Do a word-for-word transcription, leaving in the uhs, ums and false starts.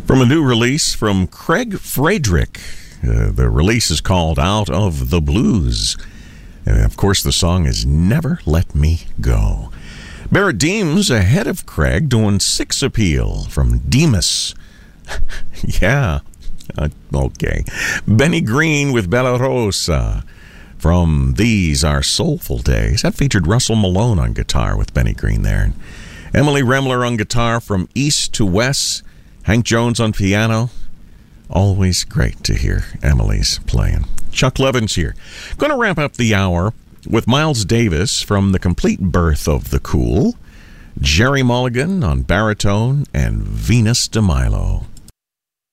From a new release from Craig Frederick. Uh, the release is called Out of the Blues. And of course, the song is Never Let Me Go. Barrett Deems ahead of Craig, doing Six Appeal from Demas. yeah, uh, okay. Benny Green with Bella Rosa from These Are Soulful Days. That featured Russell Malone on guitar with Benny Green there. And Emily Remler on guitar from East to West. Hank Jones on piano. Always great to hear Emily's playing. Chuck Levin's here. Going to wrap up the hour with Miles Davis from The Complete Birth of the Cool, Jerry Mulligan on baritone, and Venus de Milo.